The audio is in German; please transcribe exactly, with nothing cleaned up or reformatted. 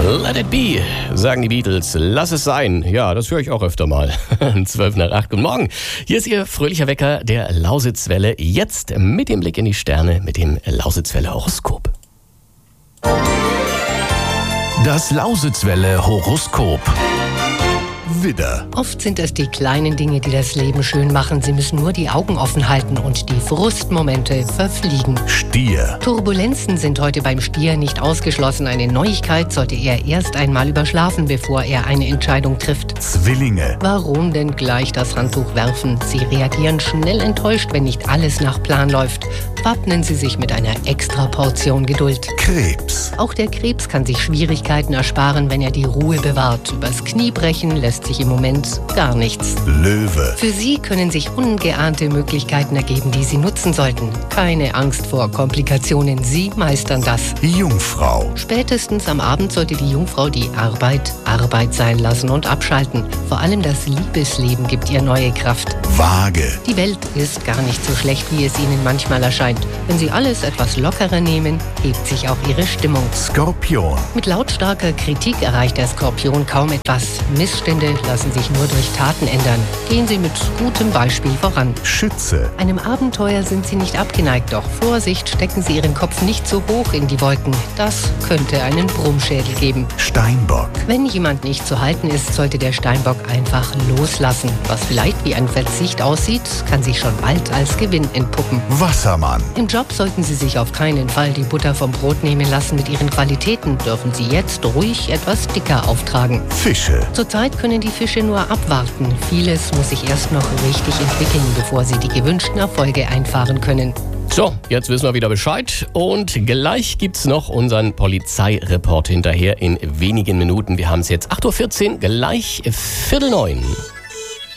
Let it be, sagen die Beatles. Lass es sein. Ja, das höre ich auch öfter mal. zwölf nach acht. Guten Morgen. Hier ist Ihr fröhlicher Wecker der Lausitzwelle. Jetzt mit dem Blick in die Sterne mit dem Lausitzwelle Horoskop. Das Lausitzwelle Horoskop. Widder. Oft sind es die kleinen Dinge, die das Leben schön machen. Sie müssen nur die Augen offen halten und die Frustmomente verfliegen. Stier. Turbulenzen sind heute beim Stier nicht ausgeschlossen. Eine Neuigkeit sollte er erst einmal überschlafen, bevor er eine Entscheidung trifft. Zwillinge. Warum denn gleich das Handtuch werfen? Sie reagieren schnell enttäuscht, wenn nicht alles nach Plan läuft. Wappnen Sie sich mit einer extra Portion Geduld. Krebs. Auch der Krebs kann sich Schwierigkeiten ersparen, wenn er die Ruhe bewahrt. Übers Knie brechen lässt sich im Moment gar nichts. Löwe. Für Sie können sich ungeahnte Möglichkeiten ergeben, die Sie nutzen sollten. Keine Angst vor Komplikationen, Sie meistern das. Jungfrau. Spätestens am Abend sollte die Jungfrau die Arbeit Arbeit sein lassen und abschalten. Vor allem das Liebesleben gibt ihr neue Kraft. Waage. Die Welt ist gar nicht so schlecht, wie es Ihnen manchmal erscheint. Wenn Sie alles etwas lockerer nehmen, hebt sich auch Ihre Stimmung. Skorpion. Mit lautstarker Kritik erreicht der Skorpion kaum etwas. Missstände lassen sich nur durch Taten ändern. Gehen Sie mit gutem Beispiel voran. Schütze. Einem Abenteuer sind Sie nicht abgeneigt, doch Vorsicht, stecken Sie Ihren Kopf nicht so hoch in die Wolken. Das könnte einen Brummschädel geben. Steinbock. Wenn jemand nicht zu halten ist, sollte der Steinbock einfach loslassen. Was vielleicht wie ein Verzicht aussieht, kann sich schon bald als Gewinn entpuppen. Wassermann. Im Job sollten Sie sich auf keinen Fall die Butter vom Brot nehmen lassen. Mit Ihren Qualitäten dürfen Sie jetzt ruhig etwas dicker auftragen. Fische. Zurzeit können die Fische nur abwarten. Vieles muss sich erst noch richtig entwickeln, bevor sie die gewünschten Erfolge einfahren können. So, jetzt wissen wir wieder Bescheid und gleich gibt's noch unseren Polizeireport hinterher in wenigen Minuten. Wir haben es jetzt acht Uhr vierzehn, gleich Viertel neun.